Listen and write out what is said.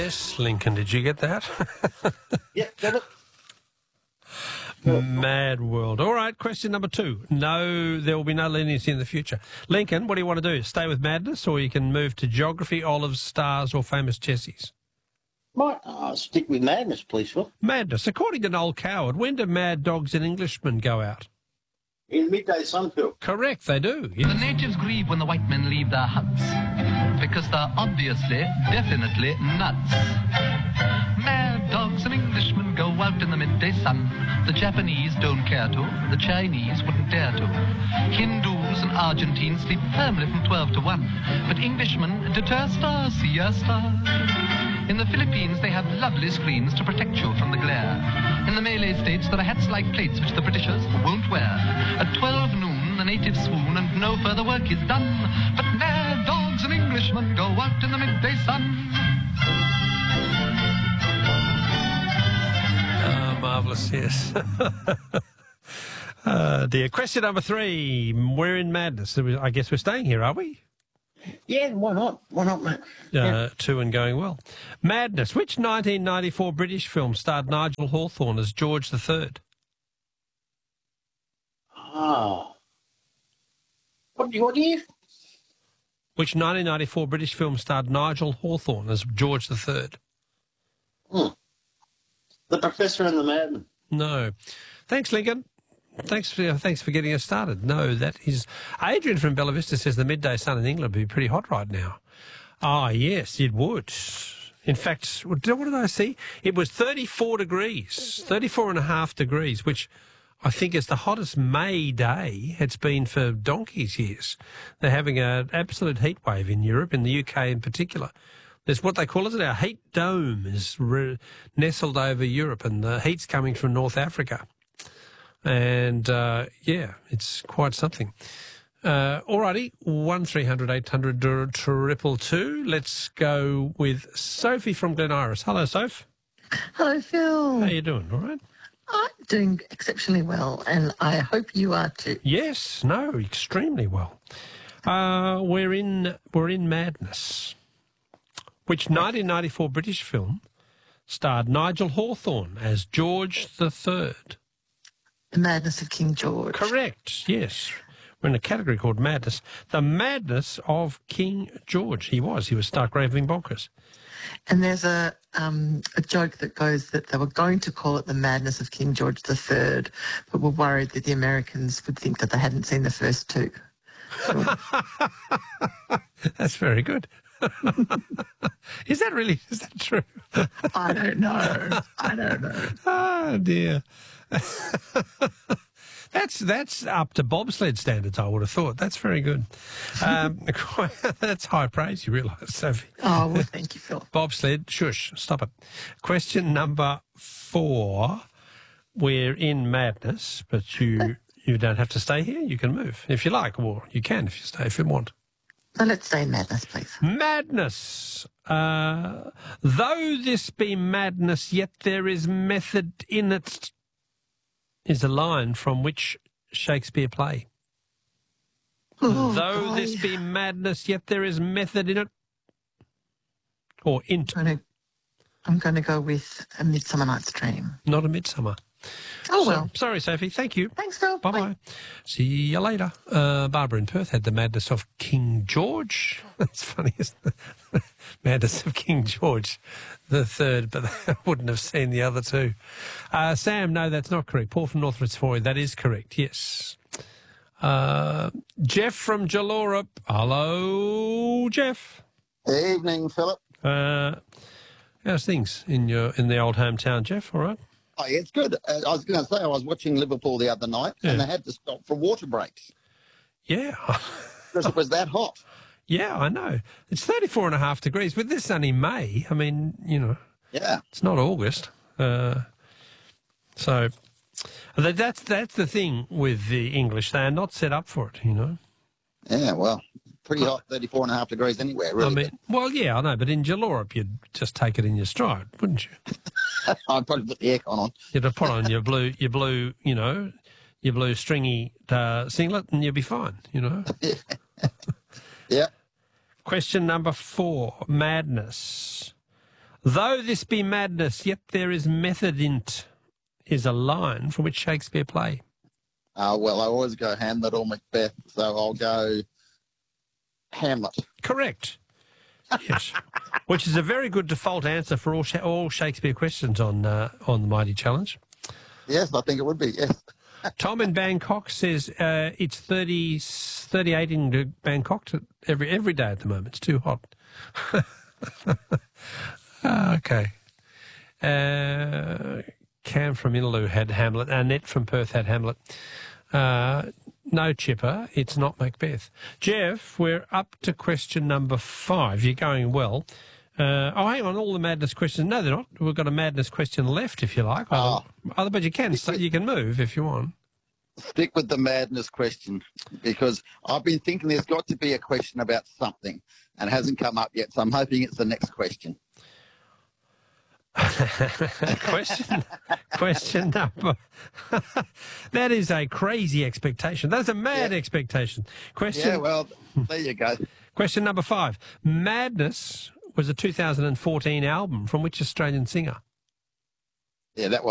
Yes, Lincoln, did you get that? Yeah, got it. Mad world. All right, question number 2. No, there will be no leniency in the future. Lincoln, what do you want to do? Stay with madness, or you can move to geography, olives, stars, or famous Chessies? Might stick with madness, please, Phil. Madness. According to Noel Coward, when do Mad Dogs and Englishmen go out? In midday sun, Phil. Correct, they do. Yes. The natives grieve when the white men leave their huts because they're obviously, definitely nuts. Mad dogs and Englishmen go out in the midday sun. The Japanese don't care to, the Chinese wouldn't dare to. Hindus and Argentines sleep firmly from 12 to 1, but Englishmen deter stars, siesta. In the Philippines, they have lovely screens to protect you from the glare. In the Malay states, there are hats like plates which the Britishers won't wear. At 12 noon, the natives swoon and no further work is done. But mad dogs and Englishmen go out in the midday sun. Marvellous, yes. Dear. Question number 3. We're in madness. I guess we're staying here, are we? Yeah, why not? Why not, mate? 2 and going well. Madness. Which 1994 British film starred Nigel Hawthorne as George III? What year? Which 1994 British film starred Nigel Hawthorne as George III? The Professor and the Madman. No. Thanks, Lincoln. Thanks for getting us started. No, that is... Adrian from Bella Vista says the midday sun in England would be pretty hot right now. Ah, yes, it would. In fact, what did I see? It was 34 degrees, 34 and a half degrees, which I think is the hottest May day it's been for donkey's years. They're having an absolute heat wave in Europe, in the UK in particular. There's what they call it, our heat dome is nestled over Europe, and the heat's coming from North Africa. And, yeah, it's quite something. Alrighty, 1300 800 222. Let's go with Sophie from Glen Iris. Hello, Soph. Hello, Phil. How you doing? All right? I'm doing exceptionally well, and I hope you are too. Yes, no, extremely well. We're in madness. Which 1994 British film starred Nigel Hawthorne as George III? The Madness of King George. Correct, yes. We're in a category called Madness. The Madness of King George. He was stark raving bonkers. And there's a joke that goes that they were going to call it The Madness of King George III, but were worried that the Americans would think that they hadn't seen the first two. That's very good. Is that true? I don't know. Oh, dear. That's up to bobsled standards, I would have thought. That's very good. That's high praise, you realise, Sophie. Oh, well, thank you, Phil. Bobsled, shush, stop it. Question number 4. We're in madness, but you don't have to stay here. You can move if you like, or you can if you want. So let's stay in madness, please. Madness. Though this be madness, yet there is method in it, is a line from which Shakespeare play. Oh, Though boy. this be madness, yet there is method in it. Or int. I'm going to go with A Midsummer Night's Dream. Not A Midsummer. Oh, well. Sorry, Sophie. Thank you. Thanks, Phil. Bye-bye. Bye. See you later. Barbara in Perth had the madness of King George. That's funny, isn't it? Madness of King George the Third, but they wouldn't have seen the other two. Sam, no, that's not correct. Paul from North Fitzroy, that is correct, yes. Jeff from Jalora. Hello, Jeff. Evening, Philip. How's things in the old hometown, Jeff? All right? Oh, yeah, it's good. I was going to say I was watching Liverpool the other night and they had to stop for water breaks. Yeah. Because it was that hot. Yeah, I know. It's 34 and a half degrees, but this is only May. I mean, Yeah. it's not August. So that's the thing with the English. They are not set up for it, Yeah, well, pretty hot, 34 and a half degrees anywhere, really. I mean, well, yeah, I know, but in Jalorop you'd just take it in your stride, wouldn't you? I'd probably put the aircon on. You'd have put on your blue, your blue stringy singlet and you'll be fine, Yeah. Question number 4, madness. Though this be madness, yet there is method in't, is a line from which Shakespeare play. Well, I always go Hamlet or Macbeth, so I'll go Hamlet. Correct. Yes. Which is a very good default answer for all Shakespeare questions on the Mighty Challenge. Yes, I think it would be, yes. Tom in Bangkok says it's 38 in Bangkok every day at the moment. It's too hot. Okay. Cam from Innaloo had Hamlet. Annette from Perth had Hamlet. No, Chipper, it's not Macbeth. Jeff, we're up to question number 5. You're going well. Hang on, all the madness questions. No, they're not. We've got a madness question left, if you like. But you can move if you want. Stick with the madness question, because I've been thinking there's got to be a question about something and it hasn't come up yet, so I'm hoping it's the next question. Question number. That is a crazy expectation. That's a mad expectation. Yeah, well, there you go. Question number 5. Madness was a 2014 album from which Australian singer? Yeah, that was.